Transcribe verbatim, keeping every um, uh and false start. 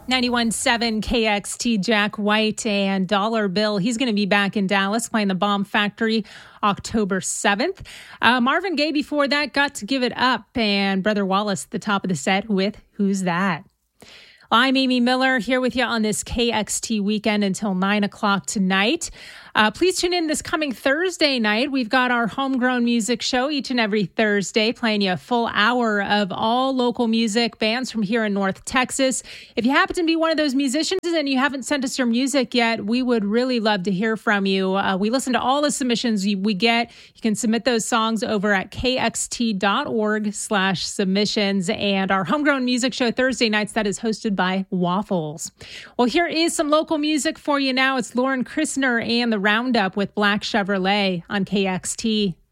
ninety-one point seven K X T, Jack White and Dollar Bill. He's going to be back in Dallas playing the Bomb Factory October seventh. Uh, Marvin Gaye before that got to give it up, and Brother Wallace at the top of the set with Who's That? I'm Amy Miller here with you on this K X T weekend until nine o'clock tonight. Uh, please tune in this coming Thursday night. We've got our Homegrown Music Show each and every Thursday, playing you a full hour of all local music, bands from here in North Texas. If you happen to be one of those musicians and you haven't sent us your music yet, we would really love to hear from you. Uh, we listen to all the submissions we get. You can submit those songs over at kxt.org slash submissions. And our Homegrown Music Show Thursday nights, that is hosted by Waffles. Well, here is some local music for you now. It's Lauren Christner and the Roundup with Black Chevrolet on K X T.